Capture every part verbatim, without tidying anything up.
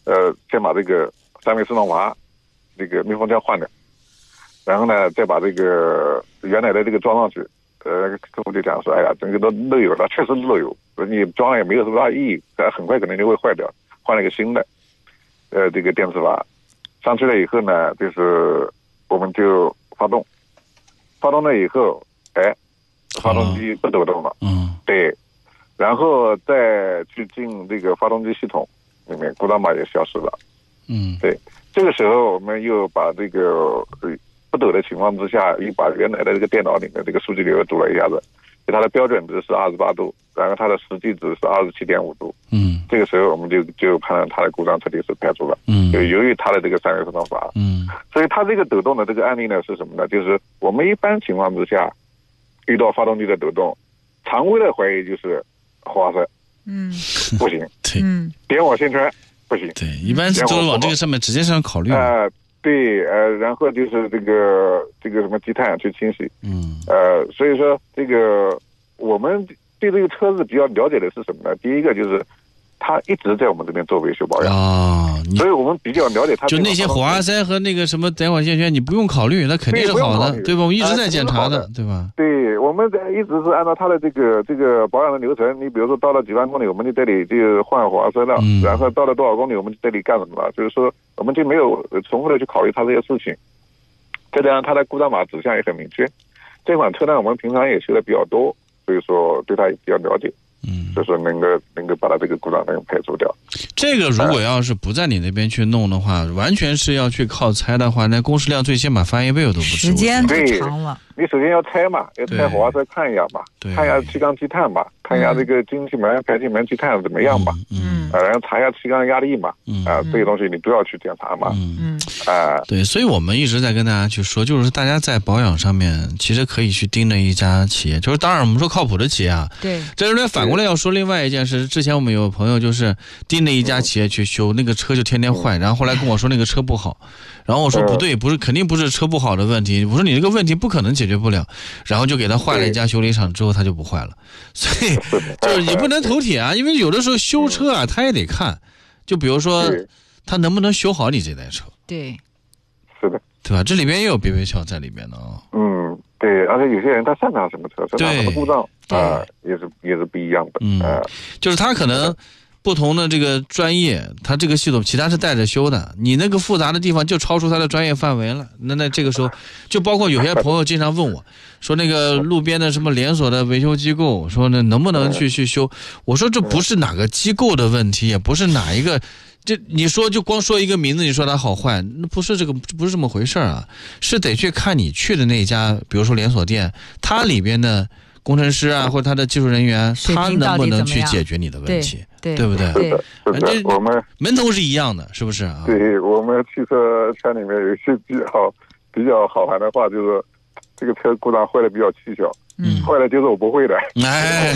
呃，先把这个三维四动阀这个密封胶换掉，然后呢，再把这个原来的这个装上去。呃，客户就讲说，哎呀，这个都漏油了，确实漏油，你装也没有什么大意义，很快可能就会坏掉，换了一个新的，呃，这个电磁阀上去了以后呢，就是我们就发动，发动了以后，哎，发动机不抖动了， 嗯，对， 然后再去进这个发动机系统里面，故障码也消失了， 嗯， 对，这个时候我们又把这个不抖的情况之下，又把原来的这个电脑里面这个数据流读了一下子，它的标准值是二十八度，然后它的实际值是二十七点五度。嗯，这个时候我们就就判断它的故障彻底是排除了。嗯，就由于它的这个三维四动阀。嗯，所以它这个抖动的这个案例呢是什么呢？就是我们一般情况之下遇到发动机的抖动，常规的怀疑就是火花塞。嗯，不行。 对， 嗯，点火线圈不行。 对，一般都是往这个上面直接上考虑。 呃对，呃，然后就是这个这个什么积碳去清洗，嗯，呃，所以说这个我们对这个车子比较了解的是什么呢？第一个就是它一直在我们这边做维修保养啊、哦，所以我们比较了解它。 就那些火花塞和那个什么点火线圈，你不用考虑，那肯定是好的， 对, 对吧？我们一直在检查的，呃、对吧？ 对，我们一直是按照它的这个这个保养的流程。你比如说到了几万公里，我们就这里就换火花塞了，嗯、然后到了多少公里，我们就这里干什么了？就是说。我们就没有重复的去考虑它这些事情，再加上它的故障码指向也很明确。这款车呢，我们平常也修的比较多，所以说对它也比较了解，嗯，就是能够能够把它这个故障能排除掉。 这个如果要是不在你那边去弄的话，完全是要去靠拆的话，那工时量最起码翻一倍都不止。 时间太长了。 你首先要拆嘛，要拆火花塞看一下嘛，看一下气缸积碳嘛，看一下这个进气门、排气门积碳怎么样嘛，嗯，啊，然后查一下气缸压力嘛，嗯，啊，这些东西你都要去检查嘛，嗯，啊， 对，所以我们一直在跟大家去说，就是大家在保养上面其实可以去盯着一家企业，就是当然我们说靠谱的企业啊， 对， 这里反过来要说另外一件事，之前我们有朋友就是盯着一家企业去修，那个车就天天坏，然后后来跟我说那个车不好，然后我说不对，不是，肯定不是车不好的问题，我说你这个问题不可能解决不了，然后就给他换了一家修理厂，之后他就不坏了，所以就是也不能头铁啊，因为有的时候修车啊，他也得看，就比如说他能不能修好你这台车， 对， 是的， 对吧？这里边也有别微笑在里边的啊、 哦。嗯，对，而且有些人他擅长什么车，擅长什么故障啊、呃，也是也是不一样的， 嗯，呃、就是他可能。不同的这个专业，它这个系统其他是带着修的，你那个复杂的地方就超出它的专业范围了。那那这个时候，就包括有些朋友经常问我，说那个路边的什么连锁的维修机构，说呢能不能去去修？我说这不是哪个机构的问题，也不是哪一个，这你说就光说一个名字，你说它好坏，那不是这个不是这么回事啊，是得去看你去的那家，比如说连锁店，它里边的。工程师啊，或者他的技术人员，他能不能去解决你的问题，对, 对, 对不对？ 对的，是的，我们门头是一样的，是不是啊？ 对，我们汽车圈里面有一些比较比较好玩的话，就是这个车故障坏的比较蹊跷。嗯，坏了就是我不会的。哎，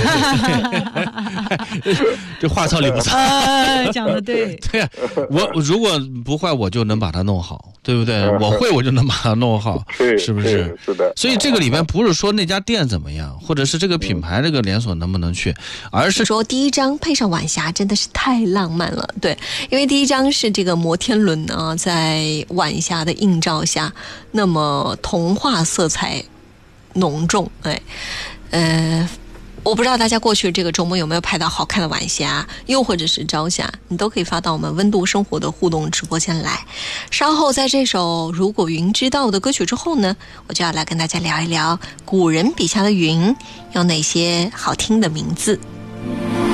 这话糙理不糙。 哎，讲的对。 对呀、啊，我如果不坏，我就能把它弄好，对不对？我会，我就能把它弄好，是不是？ 是的。 所以这个里面不是说那家店怎么样，或者是这个品牌这个连锁能不能去，而是说第一张配上晚霞真的是太浪漫了。对，因为第一张是这个摩天轮呢，在晚霞的映照下，那么童话色彩浓重，哎，呃，我不知道大家过去这个周末有没有拍到好看的晚霞，又或者是朝霞，你都可以发到我们温度生活的互动直播间来。稍后在这首如果云知道的歌曲之后呢，我就要来跟大家聊一聊古人笔下的云有哪些好听的名字。